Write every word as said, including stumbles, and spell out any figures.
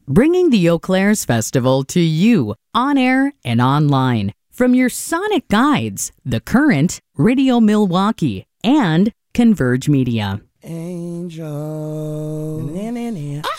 bringing the Eau Claire's Festival to you on air and online from your sonic guides, The Current, Radio Milwaukee, and Converge Media. Angel.